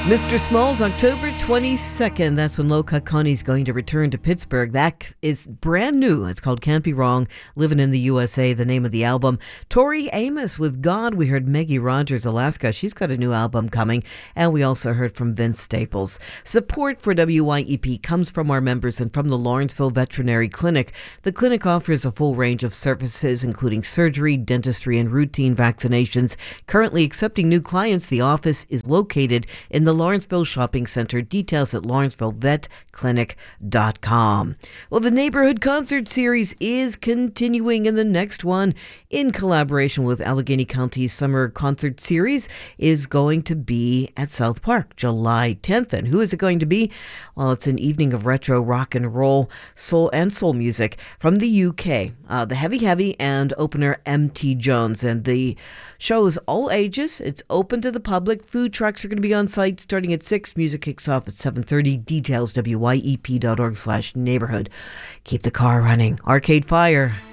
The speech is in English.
Mr. Smalls, October 22nd. That's when Low Cut Connie's going to return to Pittsburgh. That is brand new. It's called Can't Be Wrong, Living in the USA, the name of the album. Tori Amos with God. We heard Maggie Rogers, Alaska. She's got a new album coming. And we also heard from Vince Staples. Support for WYEP comes from our members and from the Lawrenceville Veterinary Clinic. The clinic offers a full range of services, including surgery, dentistry, and routine vaccinations. Currently accepting new clients, the office is located in the Lawrenceville Shopping Center. Details at lawrencevillepetclinic.com. Well, the Neighborhood Concert Series is continuing, and the next one, in collaboration with Allegheny County's Summer Concert Series, is going to be at South Park, July 10th. And who is it going to be? Well, it's an evening of retro rock and roll, soul music from the UK. The Heavy and opener M.T. Jones. And the show is all ages. It's open to the public. Food trucks are going to be on site starting at 6. Music kicks off at 7:30. Details, wyep.org/neighborhood. Keep the car running. Arcade Fire.